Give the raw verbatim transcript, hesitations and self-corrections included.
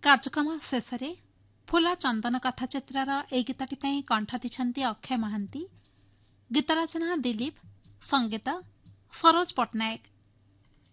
କାର୍ଯ୍ୟକ୍ରମ ଶେଷରେ ଫୁଲା ଚନ୍ଦନ କଥା ଚିତ୍ରର ଏହି ଗୀତଟି ପାଇଁ କଣ୍ଠ ଦେଇଛନ୍ତି ଅକ୍ଷୟ ମହାନ୍ତି, ଗୀତ ରଚନା ଦିଲ୍ଲୀପ, ସଙ୍ଗୀତ ସରୋଜ ପଟ୍ଟନାୟକ।